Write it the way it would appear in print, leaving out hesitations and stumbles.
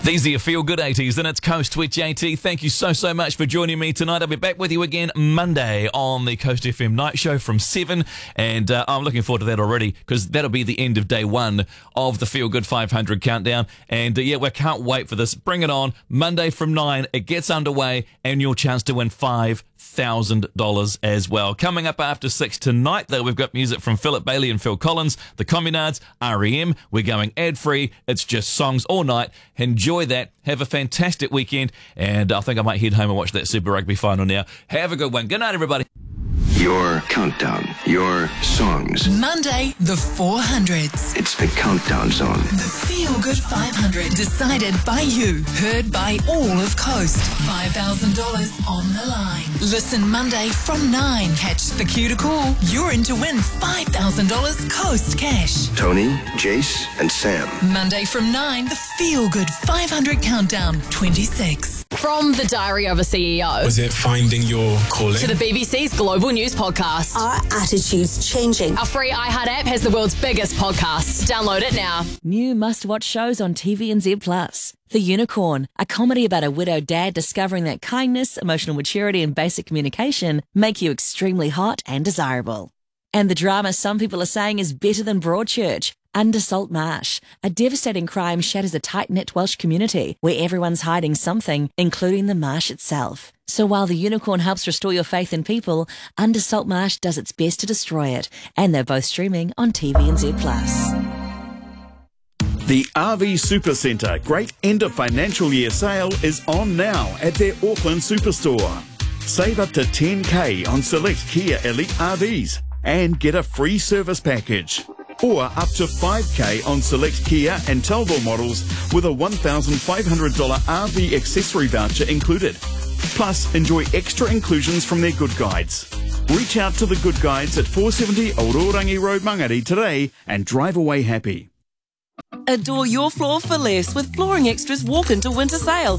These are your Feel Good 80s, and it's Coast with JT. Thank you so much for joining me tonight. I'll be back with you again Monday on the Coast FM Night Show from 7, and I'm looking forward to that already because that'll be the end of day one of the Feel Good 500 countdown. And we can't wait for this. Bring it on. Monday from 9, it gets underway, and your chance to win $5,000 as well. Coming up after 6 tonight, though, we've got music from Philip Bailey and Phil Collins, The Communards, REM. We're going ad-free. It's just songs all night. Enjoy that. Have a fantastic weekend. And I think I might head home and watch that Super Rugby final now. Have a good one. Good night, everybody. Your countdown, your songs. Monday, the 400s. It's the countdown song. The Feel Good 500. Decided by you. Heard by all of Coast. $5,000 on the line. Listen Monday from 9. Catch the cue to call. You're in to win $5,000 Coast cash. Tony, Jace, and Sam. Monday from 9. The Feel Good 500 Countdown 26. From the Diary of a CEO Was it finding your calling? to the BBC's Global News Podcast. Our attitude's changing. Our free iHeart app has the world's biggest podcasts. Download it now. New must-watch shows on TVNZ Plus. The Unicorn, a comedy about a widowed dad discovering that kindness, emotional maturity and basic communication make you extremely hot and desirable. And the drama some people are saying is better than Broadchurch. Under Salt Marsh, a devastating crime shatters a tight-knit Welsh community where everyone's hiding something, including the marsh itself. So while The Unicorn helps restore your faith in people, Under Salt Marsh does its best to destroy it. And they're both streaming on TVNZ Plus. The RV Supercentre Great End of Financial Year sale is on now at their Auckland Superstore. Save up to $10,000 on select Kia Elite RVs and get a free service package. Or up to $5,000 on select Kia and Talbot models with a $1,500 RV accessory voucher included. Plus, enjoy extra inclusions from their Good Guides. Reach out to the Good Guides at 470 Ororangi Road, Mangere today and drive away happy. Adore your floor for less with Flooring Extras walk into winter sale.